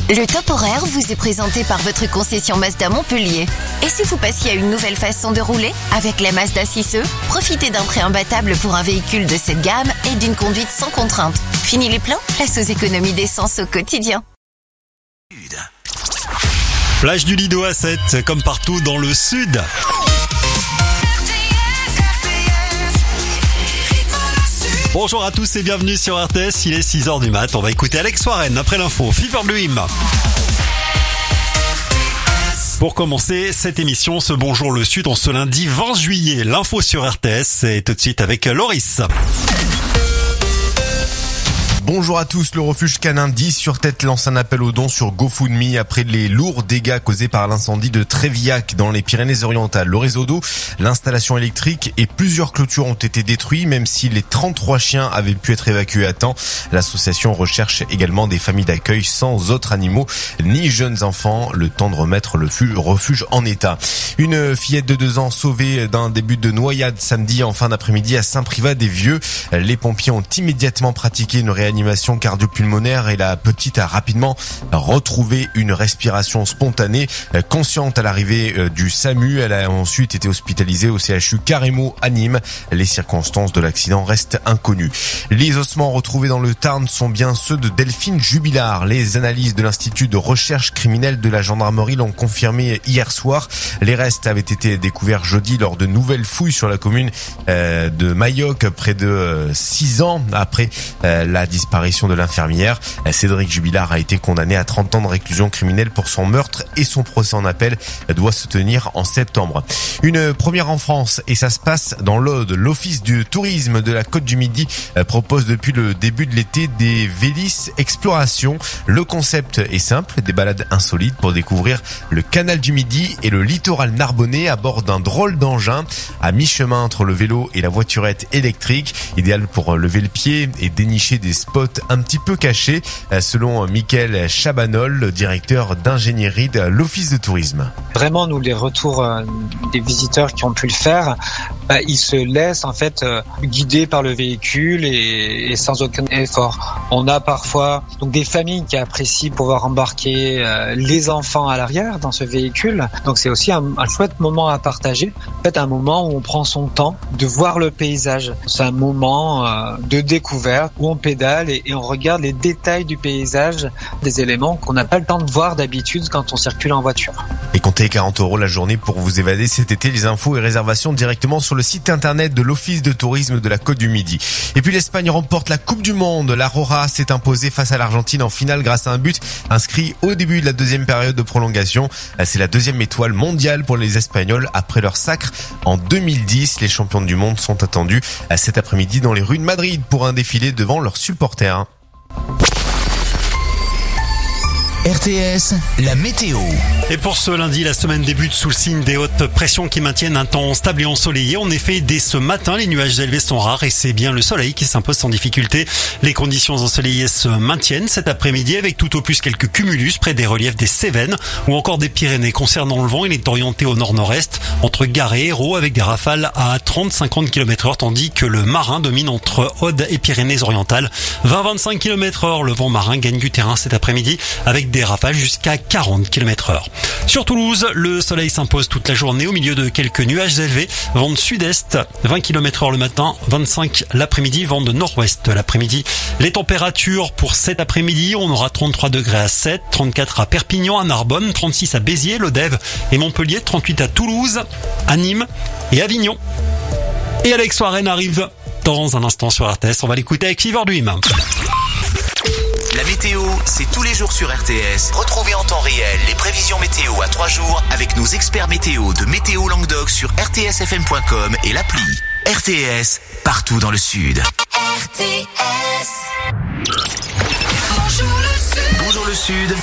Le top horaire vous est présenté par votre concession Mazda Montpellier. Et si vous passiez à une nouvelle façon de rouler? Avec la Mazda 6e, profitez d'un prêt imbattable pour un véhicule de cette gamme et d'une conduite sans contrainte. Fini les plans, place aux économies d'essence au quotidien. Plage du Lido à 7, comme partout dans le sud. Bonjour à tous et bienvenue sur RTS, il est 6h du mat. On va écouter Alex Warren après l'info Fever Dream. Pour commencer cette émission, ce Bonjour le Sud, en ce lundi 20 juillet. L'info sur RTS et tout de suite avec Loris. Bonjour à tous, le refuge canin 10 sur Tête lance un appel aux dons sur GoFundMe après les lourds dégâts causés par l'incendie de Trévillac dans les Pyrénées-Orientales. Le réseau d'eau, l'installation électrique et plusieurs clôtures ont été détruits, même si les 33 chiens avaient pu être évacués à temps. L'association recherche également des familles d'accueil sans autres animaux ni jeunes enfants, le temps de remettre le refuge en état. Une fillette de 2 ans sauvée d'un début de noyade samedi en fin d'après-midi à Saint-Privat-des-Vieux. Les pompiers ont immédiatement pratiqué une réanimation cardio-pulmonaire et la petite a rapidement retrouvé une respiration spontanée. Consciente à l'arrivée du SAMU, elle a ensuite été hospitalisée au CHU Carremo à Nîmes. Les circonstances de l'accident restent inconnues. Les ossements retrouvés dans le Tarn sont bien ceux de Delphine Jubilard. Les analyses de l'Institut de recherche criminelle de la gendarmerie l'ont confirmé hier soir. Les restes avaient été découverts jeudi lors de nouvelles fouilles sur la commune de Mayoc, près de 6 ans après la disparition de l'infirmière. Cédric Jubilard a été condamné à 30 ans de réclusion criminelle pour son meurtre et son procès en appel doit se tenir en septembre. Une première en France et ça se passe dans l'Aude. L'Office du tourisme de la Côte du Midi propose depuis le début de l'été des Vélis Exploration. Le concept est simple, des balades insolites pour découvrir le canal du Midi et le littoral narbonnais à bord d'un drôle d'engin à mi-chemin entre le vélo et la voiturette électrique, idéal pour lever le pied et dénicher des spots un petit peu cachés, selon Mickaël Chabanol, le directeur d'ingénierie de l'Office de tourisme. Vraiment, nous, les retours des visiteurs qui ont pu le faire, ils se laissent en fait guider par le véhicule et sans aucun effort. On a parfois donc des familles qui apprécient pouvoir embarquer les enfants à l'arrière dans ce véhicule. Donc c'est aussi un chouette moment à partager. En fait, un moment où on prend son temps de voir le paysage. C'est un moment de découverte où on pédale et on regarde les détails du paysage, des éléments qu'on n'a pas le temps de voir d'habitude quand on circule en voiture. Et comptez 40 € la journée pour vous évader cet été. Les infos et réservations directement sur le site internet de l'Office de tourisme de la Côte du Midi. Et puis l'Espagne remporte la Coupe du Monde. La Roja s'est imposée face à l'Argentine en finale grâce à un but inscrit au début de la deuxième période de prolongation. C'est la 2e étoile mondiale pour les Espagnols après leur sacre en 2010. Les champions du monde sont attendus cet après-midi dans les rues de Madrid pour un défilé devant leurs supporters. RTS, la météo. Et pour ce lundi, la semaine débute sous le signe des hautes pressions qui maintiennent un temps stable et ensoleillé. En effet, dès ce matin, les nuages élevés sont rares et c'est bien le soleil qui s'impose sans difficulté. Les conditions ensoleillées se maintiennent cet après-midi avec tout au plus quelques cumulus près des reliefs des Cévennes ou encore des Pyrénées. Concernant le vent, il est orienté au nord-nord-est entre Gare et Hérault avec des rafales à 30-50 km/h tandis que le marin domine entre Aude et Pyrénées-Orientales. 20-25 km/h, le vent marin gagne du terrain cet après-midi avec des rafales jusqu'à 40 km/h. Sur Toulouse, le soleil s'impose toute la journée au milieu de quelques nuages élevés. Vent de sud-est, 20 km/h le matin, 25 l'après-midi, vent de nord-ouest l'après-midi. Les températures pour cet après-midi, on aura 33 degrés à 7, 34 à Perpignan, à Narbonne, 36 à Béziers, Lodève et Montpellier, 38 à Toulouse, à Nîmes et Avignon. Et Alex Warren arrive dans un instant sur RTS. On va l'écouter avec Fever Dream. La météo, c'est tous les jours sur RTS. Retrouvez en temps réel les prévisions météo à 3 jours avec nos experts météo de Météo Languedoc sur rtsfm.com et l'appli. RTS, partout dans le Sud. RTS. Bonjour le Sud. Bonjour le Sud,